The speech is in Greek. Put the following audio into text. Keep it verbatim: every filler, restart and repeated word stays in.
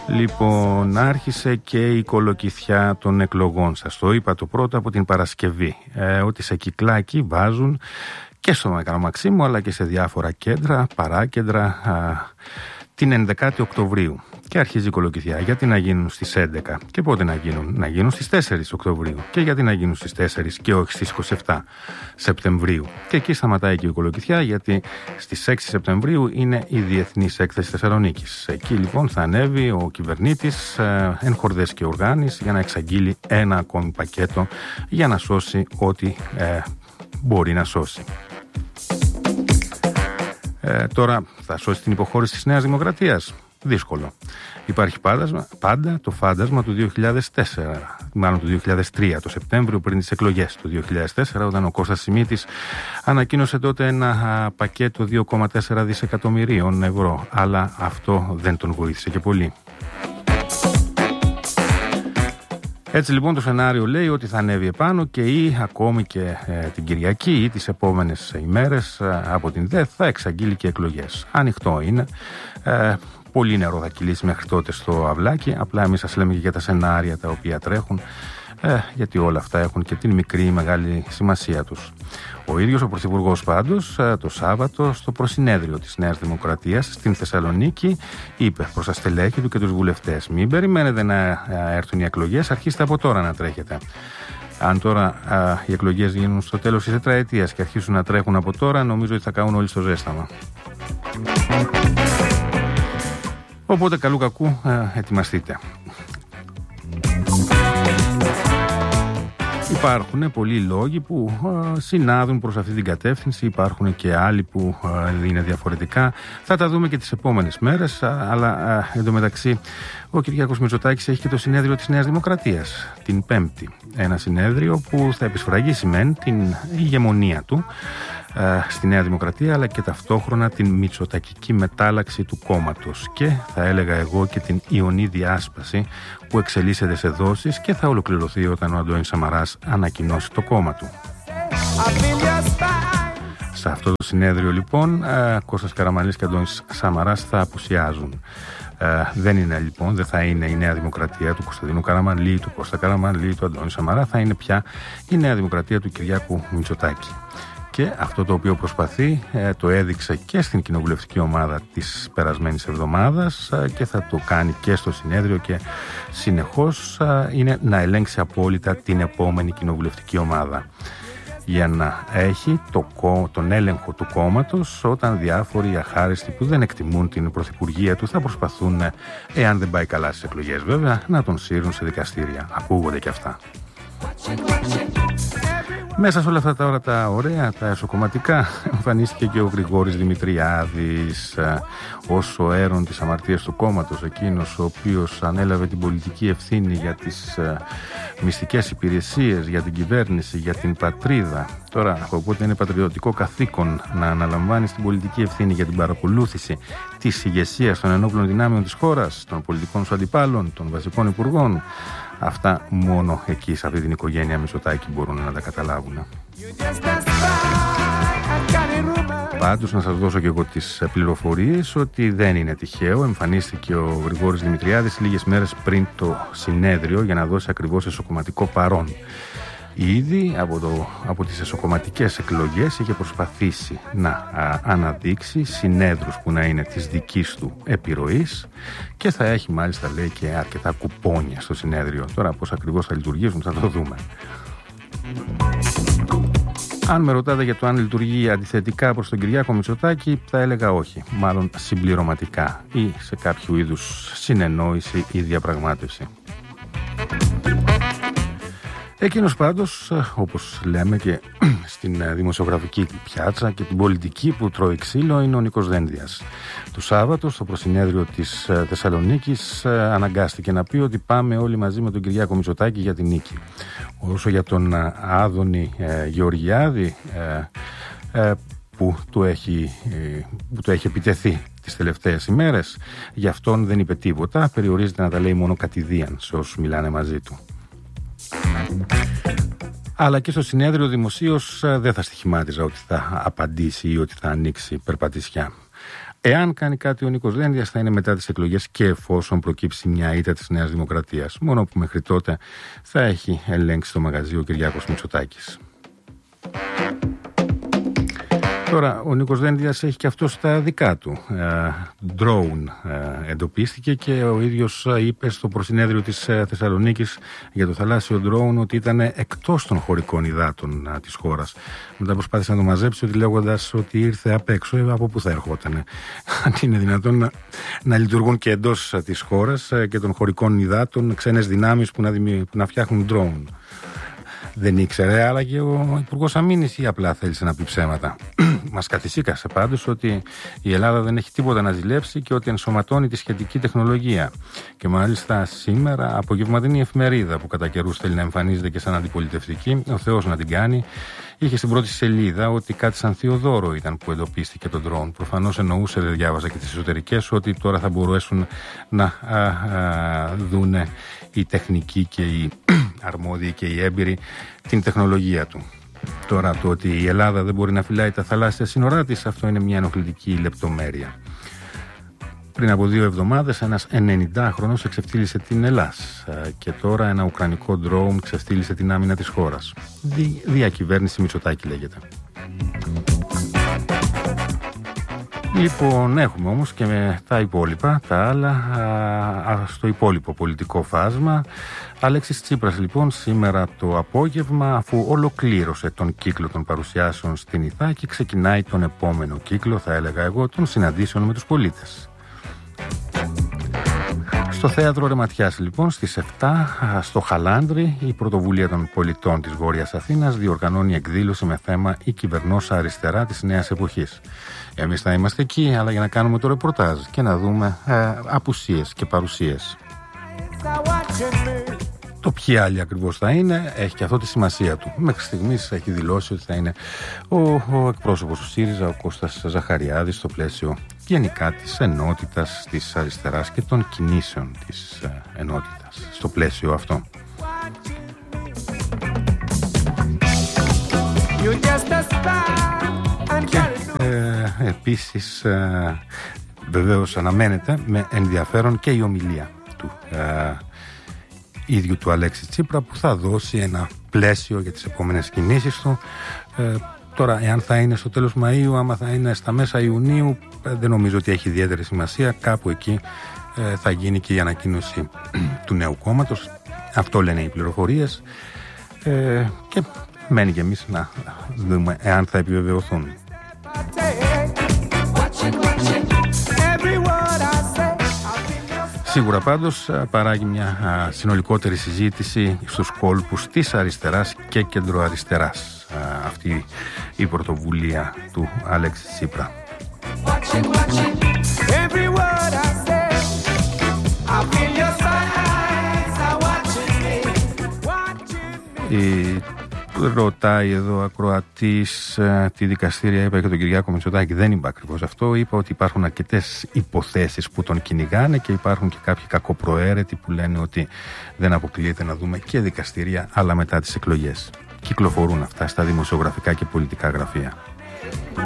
Λοιπόν, άρχισε και η κολοκυθιά των εκλογών. Σας το είπα το πρώτο από την Παρασκευή, ε, ότι σε κυκλάκι βάζουν και στο Μεγάλο Μαξίμου αλλά και σε διάφορα κέντρα, παράκεντρα, α, την ενδεκάτη Οκτωβρίου. Και αρχίζει η κολοκυθιά. Γιατί να γίνουν στις έντεκα και πότε να γίνουν? Να γίνουν στις τέσσερις Οκτωβρίου. Και γιατί να γίνουν στις τέσσερις και όχι στις είκοσι επτά Σεπτεμβρίου. Και εκεί σταματάει και η κολοκυθιά, γιατί στις έξι Σεπτεμβρίου είναι η Διεθνής Έκθεση Θεσσαλονίκης. Εκεί λοιπόν θα ανέβει ο κυβερνήτης ε, εν χορδές και οργάνης για να εξαγγείλει ένα ακόμη πακέτο για να σώσει ό,τι ε, μπορεί να σώσει. Ε, τώρα θα σώσει την υποχώρηση της Νέας Δημοκρατίας? Δύσκολο. Υπάρχει πάντα, πάντα το φάντασμα του δύο χιλιάδες τέσσερα, μάλλον του δύο χιλιάδες τρία, το Σεπτέμβριο πριν τις εκλογές του δύο χιλιάδες τέσσερα, όταν ο Κώστας Σιμίτης ανακοίνωσε τότε ένα α, πακέτο δύο κόμμα τέσσερα δισεκατομμυρίων ευρώ, αλλά αυτό δεν τον βοήθησε και πολύ. Έτσι λοιπόν το σενάριο λέει ότι θα ανέβει επάνω και ή ακόμη και ε, την Κυριακή ή τις επόμενες ημέρες ε, από την ΔΕΘ θα εξαγγείλει και εκλογές. Ανοιχτό είναι. Ε, πολύ νερό θα κυλήσει μέχρι τότε στο αυλάκι. Απλά εμείς σας λέμε και για τα σενάρια τα οποία τρέχουν, ε, γιατί όλα αυτά έχουν και την μικρή ή μεγάλη σημασία τους. Ο ίδιος ο Πρωθυπουργός πάντως το Σάββατο στο προσυνέδριο της Νέας Δημοκρατίας στην Θεσσαλονίκη είπε προς τα στελέχη του και τους βουλευτές: μην περιμένετε να έρθουν οι εκλογές, αρχίστε από τώρα να τρέχετε. Αν τώρα α, οι εκλογές γίνουν στο τέλος της τετραετίας και αρχίσουν να τρέχουν από τώρα, νομίζω ότι θα κάνουν όλοι στο ζέσταμα. Οπότε καλού κακού α, ετοιμαστείτε. Υπάρχουν πολλοί λόγοι που α, συνάδουν προς αυτή την κατεύθυνση, υπάρχουν και άλλοι που α, είναι διαφορετικά. Θα τα δούμε και τις επόμενες μέρες, α, αλλά α, εντωμεταξύ ο Κυριάκος Μητσοτάκης έχει και το συνέδριο της Νέας Δημοκρατίας την Πέμπτη. Ένα συνέδριο που θα επισφραγίσει μεν την ηγεμονία του α, στη Νέα Δημοκρατία, αλλά και ταυτόχρονα την μητσοτακική μετάλλαξη του κόμματος και θα έλεγα εγώ και την ιονή διάσπαση που εξελίσσεται σε δόσεις και θα ολοκληρωθεί όταν ο Αντώνης Σαμαράς ανακοινώσει το κόμμα του. Σε αυτό το συνέδριο λοιπόν Κώστας Καραμανλής και Αντώνης Σαμαράς θα απουσιάζουν. Ε, δεν είναι λοιπόν, δεν θα είναι η Νέα Δημοκρατία του Κωνσταντίνου Καραμανλή, του Κώστα Καραμανλή, του Αντώνη Σαμαρά, θα είναι πια η Νέα Δημοκρατία του Κυριάκου Μητσοτάκη. Και αυτό το οποίο προσπαθεί ε, το έδειξε και στην κοινοβουλευτική ομάδα της περασμένης εβδομάδας ε, και θα το κάνει και στο συνέδριο και συνεχώς ε, είναι να ελέγξει απόλυτα την επόμενη κοινοβουλευτική ομάδα για να έχει το, τον έλεγχο του κόμματος όταν διάφοροι αχάριστοι που δεν εκτιμούν την πρωθυπουργία του θα προσπαθούν, εάν δεν πάει καλά στις εκλογές βέβαια, να τον σύρουν σε δικαστήρια. Ακούγονται και αυτά. Μέσα σε όλα αυτά τα ώρα τα ωραία, τα εσωκομματικά, εμφανίστηκε και ο Γρηγόρης Δημητριάδης ως ο αίρον της αμαρτίας του κόμματος, εκείνος ο οποίος ανέλαβε την πολιτική ευθύνη για τις μυστικές υπηρεσίες, για την κυβέρνηση, για την πατρίδα. Τώρα, οπότε είναι πατριωτικό καθήκον να αναλαμβάνει την πολιτική ευθύνη για την παρακολούθηση της ηγεσίας των ενόπλων δυνάμεων της χώρας, των πολιτικών σου αντιπάλων, των βασικών υπουργών. Αυτά μόνο εκεί, σε αυτή την οικογένεια Μητσοτάκη, μπορούν να τα καταλάβουν. Πάντως να σας δώσω και εγώ τις πληροφορίες ότι δεν είναι τυχαίο. Εμφανίστηκε ο Γρηγόρης Δημητριάδης λίγες μέρες πριν το συνέδριο για να δώσει ακριβώς εσωκομματικό παρόν. Ήδη από, το, από τις εσωκομματικές εκλογές είχε προσπαθήσει να α, αναδείξει συνέδρους που να είναι της δικής του επιρροής και θα έχει μάλιστα, λέει, και αρκετά κουπόνια στο συνέδριο. Τώρα πώς ακριβώς θα λειτουργήσουν θα το δούμε. Αν με ρωτάτε για το αν λειτουργεί αντιθετικά προς τον Κυριάκο Μητσοτάκη, θα έλεγα όχι, μάλλον συμπληρωματικά ή σε κάποιο είδους συνεννόηση ή διαπραγμάτευση. Εκείνος πάντως, όπως λέμε και στην δημοσιογραφική πιάτσα και την πολιτική που τρώει ξύλο, είναι ο Νίκος Δένδιας. Το Σάββατο στο προσυνέδριο της Θεσσαλονίκης αναγκάστηκε να πει ότι πάμε όλοι μαζί με τον Κυριάκο Μητσοτάκη για την νίκη. Όσο για τον Άδωνη ε, Γεωργιάδη ε, ε, που, του έχει, ε, που του έχει επιτεθεί τις τελευταίες ημέρες, γι' αυτόν δεν είπε τίποτα, περιορίζεται να τα λέει μόνο κατηδίαν σε όσους μιλάνε μαζί του. Αλλά και στο συνέδριο δημοσίως δεν θα στοιχημάτιζα ότι θα απαντήσει ή ότι θα ανοίξει περπατησιά. Εάν κάνει κάτι ο Νίκος Δένδιας, θα είναι μετά τις εκλογές και εφόσον προκύψει μια ήττα της Νέας Δημοκρατίας. Μόνο που μέχρι τότε θα έχει ελέγξει το μαγαζί ο Κυριάκος Μητσοτάκης. Τώρα, ο Νίκος Δένδιας έχει και αυτό στα δικά του. Drone ε, εντοπίστηκε και ο ίδιος είπε στο προσυνέδριο της Θεσσαλονίκης για το θαλάσσιο drone ότι ήταν εκτός των χωρικών υδάτων της χώρας. Μετά προσπάθησε να το μαζέψει ότι λέγοντας ότι ήρθε απ' έξω, ε, από πού θα ερχότανε. Αν είναι δυνατόν να, να λειτουργούν και εντός της χώρας και των χωρικών υδάτων ξένες δυνάμεις που να, δημι... που να φτιάχνουν drone. Δεν ήξερε, αλλά και ο Υπουργός Αμήνης ή απλά θέλησε να πει ψέματα. Μας καθησύκασε πάντως ότι η Ελλάδα δεν έχει τίποτα να ζηλέψει και ότι ενσωματώνει τη σχετική τεχνολογία. Και μάλιστα σήμερα, απογευματινή εφημερίδα που κατά καιρούς θέλει να εμφανίζεται και σαν αντιπολιτευτική, ο Θεός να την κάνει, είχε στην πρώτη σελίδα ότι κάτι σαν Θεοδόρο ήταν που εντοπίστηκε το ντρόουν. Προφανώς εννοούσε, δεν διάβαζα και τις εσωτερικές, ότι τώρα θα μπορέσουν να α, α, δούνε οι τεχνικοί και οι αρμόδιοι και οι έμπειροι την τεχνολογία του. Τώρα το ότι η Ελλάδα δεν μπορεί να φυλάει τα θαλάσσια σύνορά της, αυτό είναι μια ενοχλητική λεπτομέρεια. Πριν από δύο εβδομάδες ένας ενενηντάχρονος εξεφτύλισε την Ελλάς και τώρα ένα ουκρανικό ντρόουν ξεφτύλισε την άμυνα της χώρας. Δι, διακυβέρνηση Μητσοτάκη λέγεται. Λοιπόν, έχουμε όμως και με τα υπόλοιπα, τα άλλα, α, α, στο υπόλοιπο πολιτικό φάσμα. Αλέξης Τσίπρας λοιπόν σήμερα το απόγευμα, αφού ολοκλήρωσε τον κύκλο των παρουσιάσεων στην Ιθάκη, ξεκινάει τον επόμενο κύκλο, θα έλεγα εγώ, των συναντήσεων με τους πολίτες. Στο θέατρο Ρεματιάς λοιπόν στις επτά στο Χαλάνδρι η Πρωτοβουλία των Πολιτών της Βόρειας Αθήνας διοργανώνει εκδήλωση με θέμα «Η κυβερνόσα αριστερά της νέας εποχής». Εμείς θα είμαστε εκεί, αλλά για να κάνουμε το ρεπορτάζ και να δούμε ε, απουσίες και παρουσίες. Το ποιοι άλλοι ακριβώς θα είναι έχει και αυτό τη σημασία του. Μέχρι στιγμής έχει δηλώσει ότι θα είναι ο, ο εκπρόσωπος του ΣΥΡΙΖΑ, ο Κώστας Ζαχαριάδης, στο πλαίσιο γενικά της ενότητας της αριστεράς και των κινήσεων της ε, ενότητας στο πλαίσιο αυτό. Και ε, επίσης ε, βεβαίως αναμένεται με ενδιαφέρον και η ομιλία του ε, ίδιου του Αλέξη Τσίπρα, που θα δώσει ένα πλαίσιο για τις επόμενες κινήσεις του. Ε, τώρα, εάν θα είναι στο τέλος Μαΐου, άμα θα είναι στα μέσα Ιουνίου, ε, δεν νομίζω ότι έχει ιδιαίτερη σημασία. Κάπου εκεί ε, θα γίνει και η ανακοίνωση του νέου κόμματος. Αυτό λένε οι πληροφορίες. Ε, και μένει και εμείς να δούμε εάν θα επιβεβαιωθούν. Σίγουρα πάντως παράγει μια συνολικότερη συζήτηση στους κόλπους της αριστεράς και κεντροαριστεράς αυτή η πρωτοβουλία του Αλέξη Τσίπρα. Η... Ρωτάει εδώ ακροατής ε, τι δικαστήρια, είπα και τον Κυριάκο Μητσοτάκη. Δεν είπα ακριβώς αυτό. Είπα ότι υπάρχουν αρκετές υποθέσεις που τον κυνηγάνε και υπάρχουν και κάποιοι κακοπροαίρετοι που λένε ότι δεν αποκλείεται να δούμε και δικαστήρια, αλλά μετά τις εκλογές. Κυκλοφορούν αυτά στα δημοσιογραφικά και πολιτικά γραφεία.